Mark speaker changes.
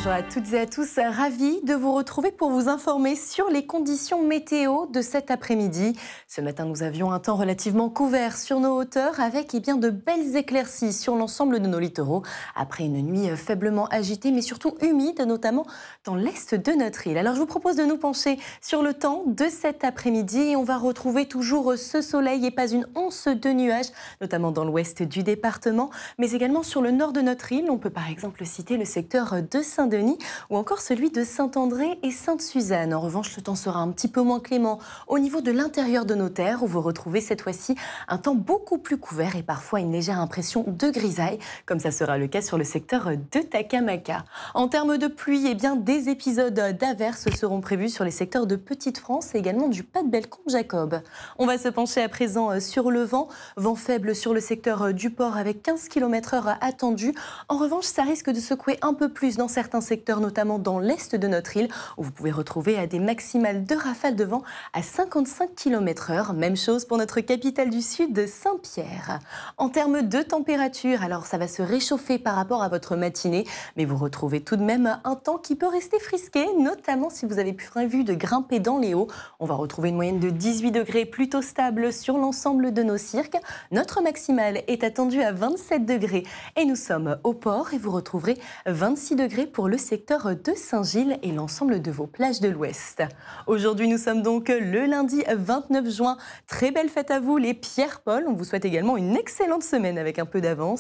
Speaker 1: Bonjour à toutes et à tous, ravi de vous retrouver pour vous informer sur les conditions météo de cet après-midi. Ce matin, nous avions un temps relativement couvert sur nos hauteurs avec de belles éclaircies sur l'ensemble de nos littoraux après une nuit faiblement agitée mais surtout humide, notamment dans l'est de notre île. Alors je vous propose de nous pencher sur le temps de cet après-midi et on va retrouver toujours ce soleil et pas une once de nuages, notamment dans l'ouest du département, mais également sur le nord de notre île. On peut par exemple citer le secteur de Saint-Denis ou encore celui de Saint-André et Sainte-Suzanne. En revanche, le temps sera un petit peu moins clément au niveau de l'intérieur de nos terres où vous retrouvez cette fois-ci un temps beaucoup plus couvert et parfois une légère impression de grisaille, comme ça sera le cas sur le secteur de Takamaka. En termes de pluie, des épisodes d'averses seront prévus sur les secteurs de Petite-France et également du Pas-de-Bellecombe-Jacob. On va se pencher à présent sur le vent. Vent faible sur le secteur du port avec 15 km/h attendu. En revanche, ça risque de secouer un peu plus dans certains secteurs, notamment dans l'est de notre île, où vous pouvez retrouver des maximales de rafales de vent à 55 km/h. Même chose pour notre capitale du sud, Saint-Pierre. En termes de température, alors ça va se réchauffer par rapport à votre matinée, mais vous retrouvez tout de même un temps qui peut rester frisqué, notamment si vous avez prévu de grimper dans les hauts. On va retrouver une moyenne de 18 degrés plutôt stable sur l'ensemble de nos cirques. Notre maximale est attendue à 27 degrés et nous sommes au port et vous retrouverez 26 degrés pour le secteur de Saint-Gilles et l'ensemble de vos plages de l'Ouest. Aujourd'hui, nous sommes donc le lundi 29 juin. Très belle fête à vous les Pierre-Paul. On vous souhaite également une excellente semaine avec un peu d'avance.